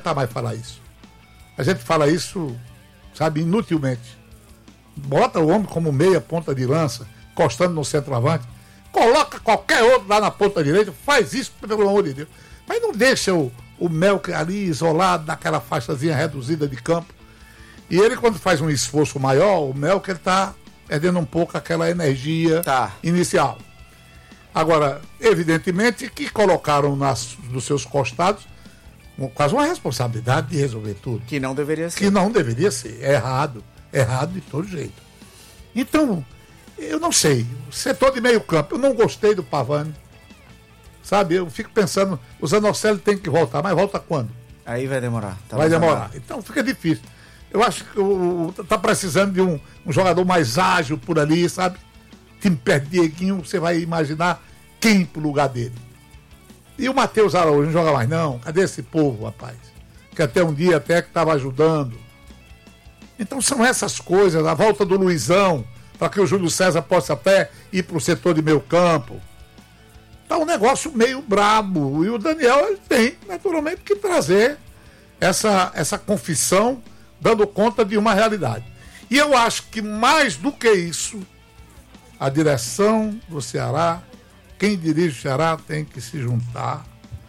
adianta mais falar isso. A gente fala isso, sabe, inutilmente. Bota o homem como meia ponta de lança, encostando no centroavante. Coloca qualquer outro lá na ponta direita, faz isso, pelo amor de Deus. Mas não deixa o Melk ali isolado naquela faixazinha reduzida de campo. E ele, quando faz um esforço maior, o Melk está perdendo um pouco aquela energia inicial. Agora, evidentemente que colocaram nos seus costados quase uma responsabilidade de resolver tudo. Que não deveria ser. Que não deveria ser. É errado. Errado de todo jeito. Então, eu não sei. O setor de meio campo, eu não gostei do Pavani. Sabe, eu fico pensando, o Zanocelo tem que voltar, mas volta quando? Aí vai demorar. Vai demorar. Então fica difícil. Eu acho que tá precisando de um jogador mais ágil por ali, sabe? Time perto de Dieguinho, você vai imaginar quem pro lugar dele. E o Matheus Araújo não joga mais não. Cadê esse povo, rapaz? Que até um dia até que estava ajudando. Então são essas coisas, a volta do Luizão, para que o Júlio César possa até ir para o setor de meio campo. Tá um negócio meio brabo. E o Daniel, ele tem, naturalmente, que trazer essa confissão, dando conta de uma realidade. E eu acho que mais do que isso, a direção do Ceará, quem dirige o Ceará tem que se juntar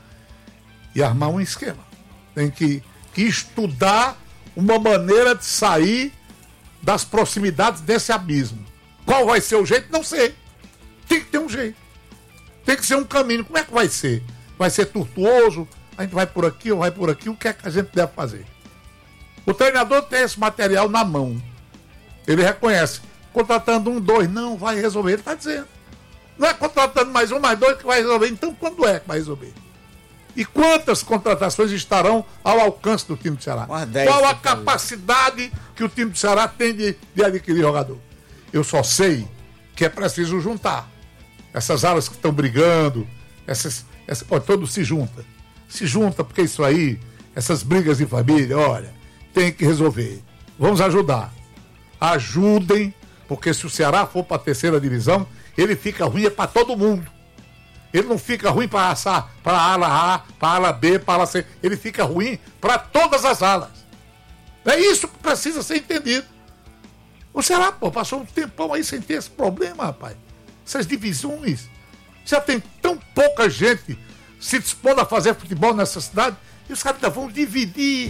e armar um esquema. Tem que estudar uma maneira de sair das proximidades desse abismo. Qual vai ser o jeito? Não sei. Tem que ter um jeito. Tem que ser um caminho. Como é que vai ser? Vai ser tortuoso? A gente vai por aqui ou vai por aqui? O que é que a gente deve fazer? O treinador tem esse material na mão. Ele reconhece. Contratando 1, 2, não vai resolver. Ele está dizendo. Não é contratando mais 1, mais 2 que vai resolver. Então, quando é que vai resolver? E quantas contratações estarão ao alcance do time do Ceará? Qual a capacidade que o time do Ceará tem de adquirir jogador? Eu só sei que é preciso juntar. Essas alas que estão brigando, todo se junta. Se junta, porque isso aí, essas brigas de família, olha, tem que resolver. Vamos ajudar. Ajudem, porque se o Ceará for para a 3ª divisão, ele fica ruim para todo mundo. Ele não fica ruim para a ala A, para a ala B, para a ala C. Ele fica ruim para todas as alas. É isso que precisa ser entendido. O Ceará, passou um tempão aí sem ter esse problema, rapaz. Essas divisões. Já tem tão pouca gente se dispondo a fazer futebol nessa cidade e os caras vão dividir.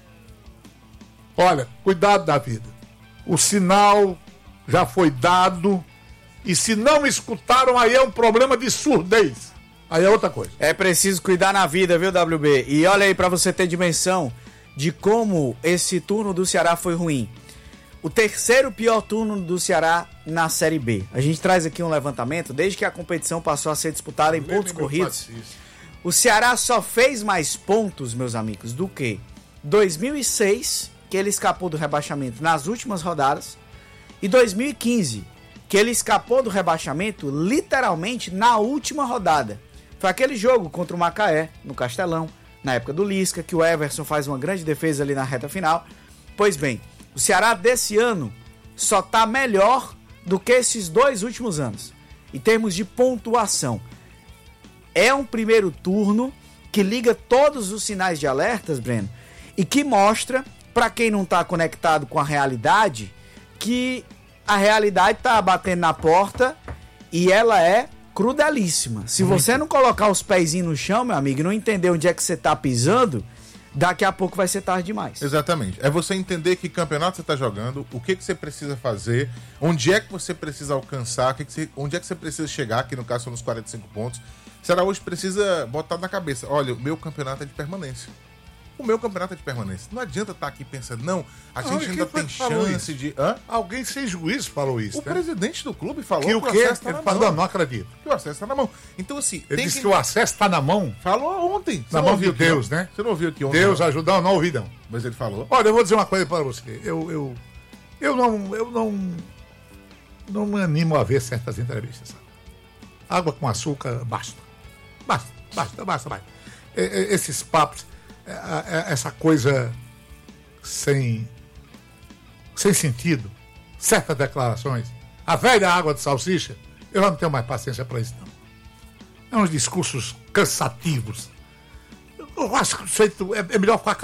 Olha, cuidado da vida. O sinal já foi dado. E se não escutaram, aí é um problema de surdez. Aí é outra coisa. É preciso cuidar na vida, viu, WB? E olha aí, pra você ter dimensão de como esse turno do Ceará foi ruim. O 3º pior turno do Ceará na Série B. A gente traz aqui um levantamento, desde que a competição passou a ser disputada em pontos corridos. O Ceará só fez mais pontos, meus amigos, do que 2006, que ele escapou do rebaixamento nas últimas rodadas, e 2015, que ele escapou do rebaixamento literalmente na última rodada. Foi aquele jogo contra o Macaé, no Castelão, na época do Lisca, que o Everson faz uma grande defesa ali na reta final. Pois bem, o Ceará desse ano só está melhor do que esses 2 últimos anos, em termos de pontuação. É um primeiro turno que liga todos os sinais de alertas, Breno, e que mostra, para quem não está conectado com a realidade, que a realidade tá batendo na porta e ela é crudelíssima. Se você não colocar os pezinhos no chão, meu amigo, e não entender onde é que você tá pisando, daqui a pouco vai ser tarde demais. Exatamente. É você entender que campeonato você tá jogando, o que você precisa fazer, onde é que você precisa alcançar, onde é que você precisa chegar, que no caso são nos 45 pontos. Será hoje precisa botar na cabeça, olha, o meu campeonato é de permanência. O meu campeonato é de permanência. Não adianta estar aqui pensando, não, a gente ainda tem chance de... Hã? Alguém sem juízo falou isso, O presidente do clube falou que o acesso está na mão. Não acredito. Que o acesso está na mão. Então, assim... Ele disse que o acesso está na mão? Falou ontem. Na mão de Deus, né? Você não ouviu aqui ontem? Deus ajudar, não ouvi, não. Mas ele falou. Olha, eu vou dizer uma coisa para você. Eu não me animo a ver certas entrevistas, sabe? Água com açúcar, basta. Basta. Esses papos... essa coisa sem sentido, certas declarações, a velha água de salsicha, eu não tenho mais paciência para isso, não. É uns discursos cansativos. Eu acho que é melhor ficar